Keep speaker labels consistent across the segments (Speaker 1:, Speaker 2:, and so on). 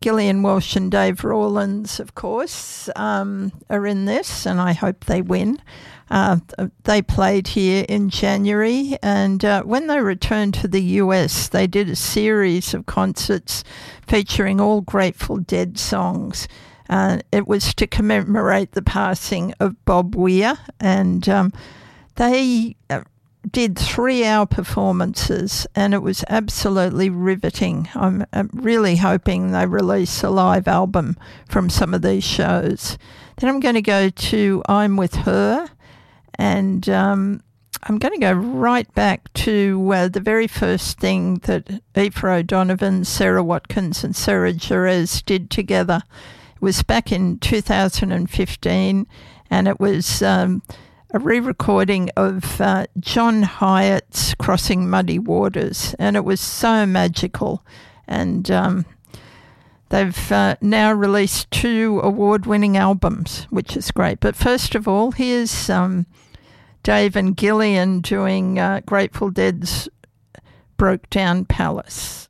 Speaker 1: Gillian Walsh and Dave Rawlins, of course, are in this, and I hope they win. They played here in January, and when they returned to the US, they did a series of concerts featuring all Grateful Dead songs. It was to commemorate the passing of Bob Weir, and they did 3-hour performances, and it was absolutely riveting. I'm really hoping they release a live album from some of these shows. Then I'm going to go to I'm With Her, and I'm going to go right back to the very first thing that Aoife O'Donovan, Sarah Watkins and Sarah Jerez did together. It was back in 2015, and it was a re-recording of John Hyatt's Crossing Muddy Waters, and it was so magical. And they've now released 2 award-winning albums, which is great. But first of all, here's Dave and Gillian doing Grateful Dead's Broke Down Palace.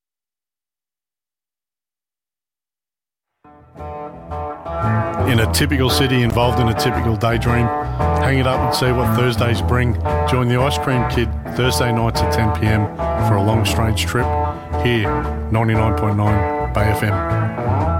Speaker 2: In a typical city involved in a typical daydream, hang it up and see what Thursdays bring. Join the Ice Cream Kid Thursday nights at 10 p.m. for a long strange trip here, 99.9 Bay FM.